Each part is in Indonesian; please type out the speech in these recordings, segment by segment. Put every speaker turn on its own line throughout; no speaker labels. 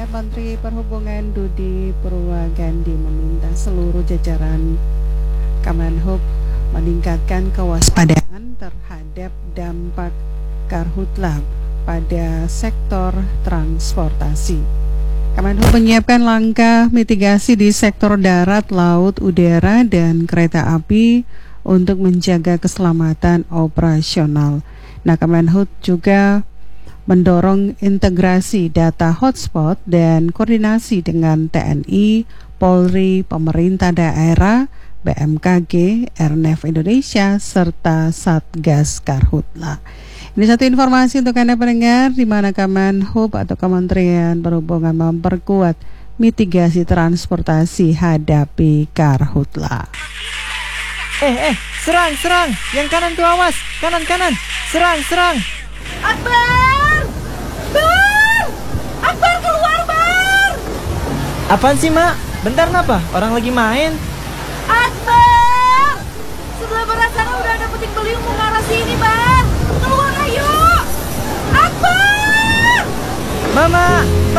pendengar, Menteri Perhubungan Budi Purwagandi meminta seluruh jajaran Kemenhub meningkatkan kewaspadaan terhadap dampak karhutla pada sektor transportasi. Kemenhub menyiapkan langkah mitigasi di sektor darat, laut, udara, dan kereta api untuk menjaga keselamatan operasional. Nah, Kemenhub juga mendorong integrasi data hotspot dan koordinasi dengan TNI, Polri, pemerintah daerah, BMKG, Airnav Indonesia, serta Satgas Karhutla. Ini satu informasi untuk Anda pendengar, di mana Kemenhub atau Kementerian Perhubungan memperkuat mitigasi transportasi hadapi karhutla.
Serang, yang kanan tuh awas, kanan, serang.
Akbar! Akbar keluar, Bar!
Apaan sih, Mak? Bentar, kenapa? Orang lagi main.
Akbar! Sebelah barat sana udah ada puting beliung mau ngarah sini, Bar! Keluar, ayo! Akbar!
Mama!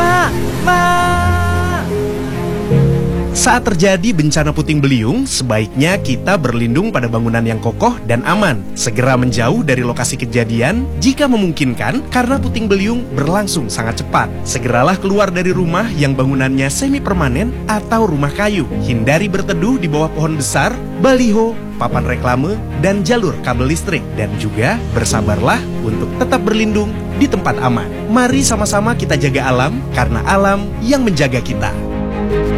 Saat terjadi bencana puting beliung, sebaiknya kita berlindung pada bangunan yang kokoh dan aman. Segera menjauh dari lokasi kejadian jika memungkinkan, karena puting beliung berlangsung sangat cepat. Segeralah keluar dari rumah yang bangunannya semi permanen atau rumah kayu. Hindari berteduh di bawah pohon besar, baliho, papan reklame, dan jalur kabel listrik. Dan juga bersabarlah untuk tetap berlindung di tempat aman. Mari sama-sama kita jaga alam, karena alam yang menjaga kita.